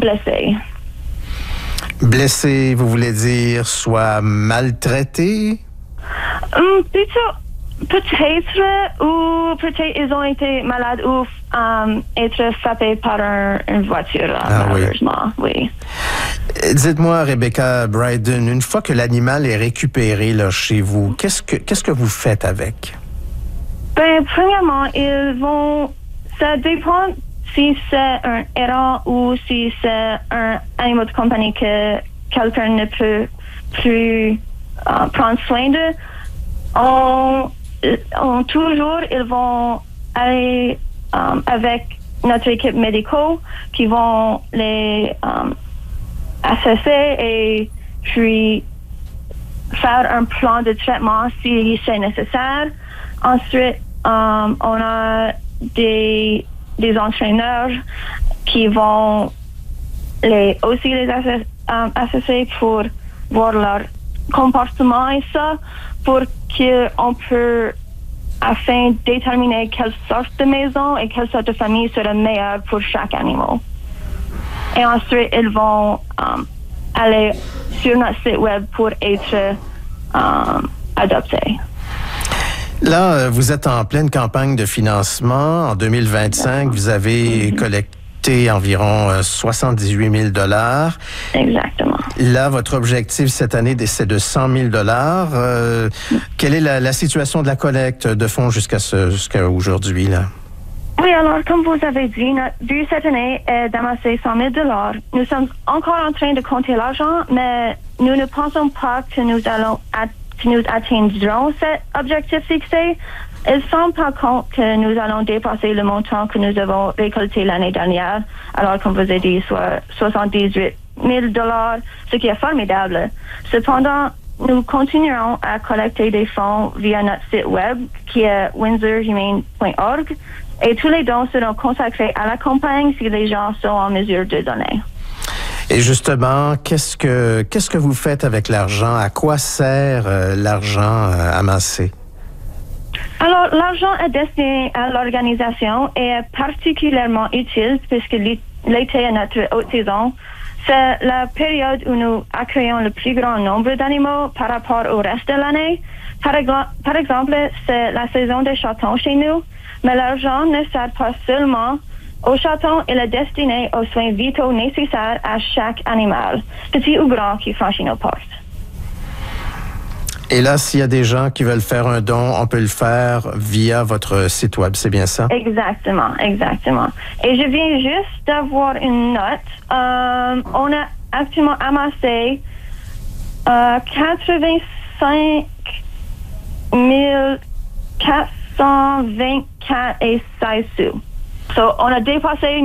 blessés. Blessés, vous voulez dire soit maltraités? Plutôt, peut-être, ou peut-être ils ont été malades ou être frappés par une voiture, malheureusement, oui. Dites-moi, Rebecca Bryden, une fois que l'animal est récupéré là, chez vous, qu'est-ce que vous faites avec? Ben, premièrement, ça dépend si c'est un errant ou si c'est un animal de compagnie que quelqu'un ne peut plus prendre soin de. Toujours, ils vont aller avec notre équipe médicale qui vont les assesser et puis faire un plan de traitement si c'est nécessaire. Ensuite, on a des entraîneurs qui vont aussi les assesser pour voir leur comportement et ça, pour qu'on peut afin de déterminer quelle sorte de maison et quelle sorte de famille sera meilleure pour chaque animal. Et ensuite, ils vont aller sur notre site web pour être adoptés. Là, vous êtes en pleine campagne de financement. En 2025, vous avez collecté environ 78 000 $. Exactement. Là, votre objectif cette année, c'est de 100 000 $. Quelle est la situation de la collecte de fonds jusqu'à aujourd'hui, là? Oui, alors, comme vous avez dit, notre but cette année est d'amasser 100 000 $. Nous sommes encore en train de compter l'argent, mais nous ne pensons pas que nous atteindrons cet objectif fixé. Il ne semble pas compte que nous allons dépasser le montant que nous avons récolté l'année dernière. Alors, comme vous avez dit, soit 78 000 $, ce qui est formidable. Cependant, nous continuerons à collecter des fonds via notre site web, qui est windsorhumane.org, et tous les dons seront consacrés à la campagne si les gens sont en mesure de donner. Et justement, qu'est-ce que vous faites avec l'argent? À quoi sert l'argent amassé? Alors, l'argent est destiné à l'organisation et est particulièrement utile puisque l'été est notre haute saison. C'est la période où nous accueillons le plus grand nombre d'animaux par rapport au reste de l'année. Par exemple, c'est la saison des chatons chez nous, mais l'argent ne sert pas seulement aux chatons, il est destiné aux soins vitaux nécessaires à chaque animal, petit ou grand, qui franchit nos portes. Et là, s'il y a des gens qui veulent faire un don, on peut le faire via votre site web, c'est bien ça? Exactement. Et je viens juste d'avoir une note. On a actuellement amassé 85 424 et 16 sous. So, on a dépassé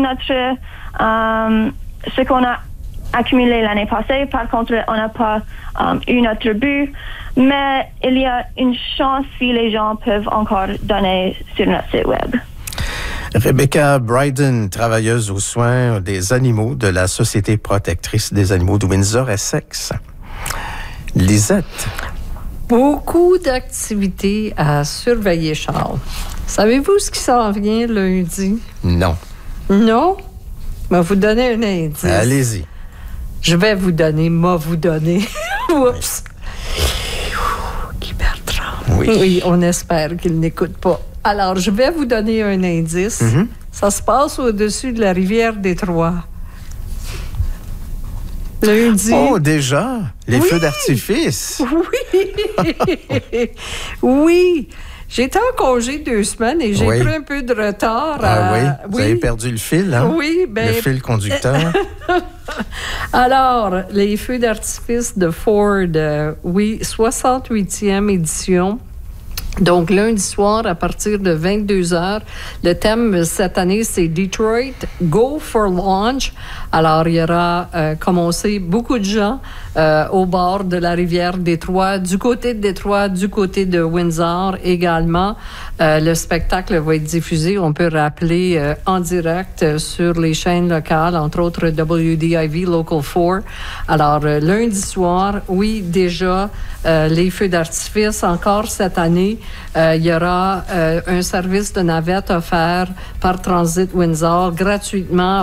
ce qu'on a accumulé l'année passée. Par contre, on n'a pas eu notre but. Mais il y a une chance si les gens peuvent encore donner sur notre site web. Rebecca Bryden, travailleuse aux soins des animaux de la Société protectrice des animaux de Windsor-Essex. Lisette. Beaucoup d'activités à surveiller, Charles. Savez-vous ce qui s'en vient lundi? Non? Je vais vous donner un indice. Allez-y. Je vais vous donner, Oups. Guy Bertrand. Oui, on espère qu'il n'écoute pas. Alors, je vais vous donner un indice. Mm-hmm. Ça se passe au-dessus de la rivière Détroit. Lundi. Oh, déjà? Les feux d'artifice? Oui! Oui! J'étais en congé 2 semaines et j'ai pris un peu de retard. Vous avez perdu le fil, hein? Oui, le fil conducteur. Alors, les feux d'artifice de Ford, 68e édition. Donc, lundi soir, à partir de 22h, le thème cette année, c'est Detroit, Go for Launch. Alors, il y aura, comme on sait, beaucoup de gens au bord de la rivière Détroit, du côté de Détroit, du côté de Windsor également. Le spectacle va être diffusé, on peut rappeler, en direct sur les chaînes locales, entre autres WDIV Local 4. Alors, lundi soir, oui, déjà, les feux d'artifice, encore cette année. Il y aura un service de navette offert par Transit Windsor gratuitement